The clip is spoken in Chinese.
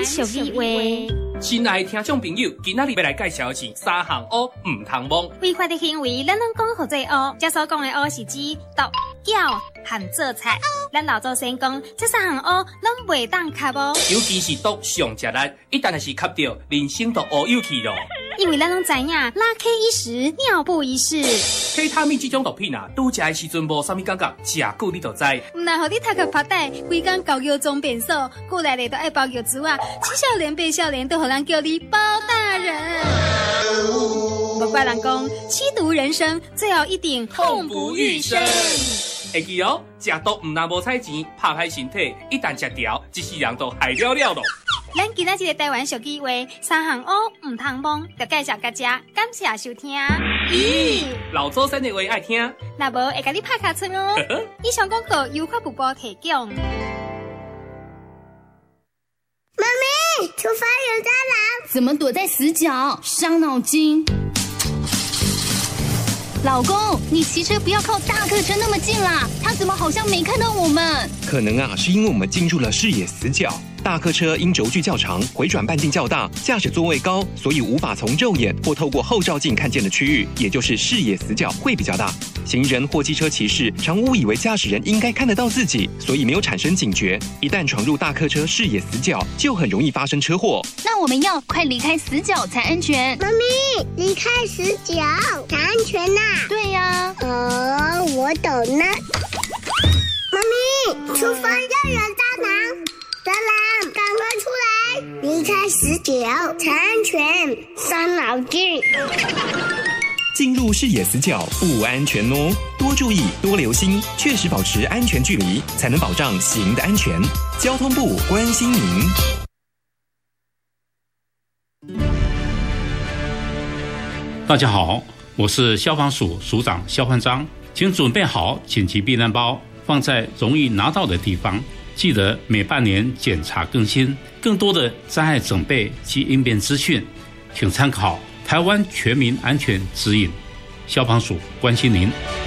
湾俗语话。 亲爱的听众朋友，今仔日要来介绍的是三项乌唔通摸。 违法的行为，咱拢讲好做乌。这所讲的乌是指毒、搅和做菜。咱老祖先讲，这三项乌拢袂当吸哦。 尤其是毒上食力，一旦是吸到，人生都乌有去咯。 因为咱拢知影，拉 K 一时，尿布一世。 K 他命这种毒品啊，拄食的时阵无啥物感觉，食久你就知。 唔然互你读个拍带，规工搞药装变瘦，过来咧都爱包药珠啊，七少年八少年都互人叫你包大人。不怪人讲，吸毒人生最后一定痛不欲生。 会记哦，食毒唔但无彩钱，拍歹身体，一旦食掉，一世人都害了了咯。 咱今仔日个台湾俗语话，三项乌唔通摸，就介绍大家，感谢收听。咦， 老祖先的话爱听， 那无会甲你拍卡村哦。以上广告由发布部提供。妈咪，厨房有蟑螂！ 怎么躲在死角？伤脑筋。老公，你骑车不要靠大客车那么近啦，他怎么好像没看到我们？ 可能啊，是因为我们进入了视野死角。大客车因轴距较长，回转半径较大，驾驶座位高，所以无法从肉眼或透过后照镜看见的区域，也就是视野死角会比较大。行人或机车骑士常误以为驾驶人应该看得到自己，所以没有产生警觉，一旦闯入大客车视野死角，就很容易发生车祸。 那我们要快离开死角才安全。 妈咪，离开死角才安全呐。 对呀。 我懂了。妈咪，厨房要有蟑螂，蟑螂赶快出来！离开死角才安全，伤脑筋。 进入视野死角不安全哦，多注意，多留心，确实保持安全距离，才能保障行的安全。交通部关心您。 大家好，我是消防署署长肖焕章，请准备好紧急避难包，放在容易拿到的地方。记得每半年检查更新，更多的灾害准备及应变资讯，请参考台湾全民安全指引。消防署关心您。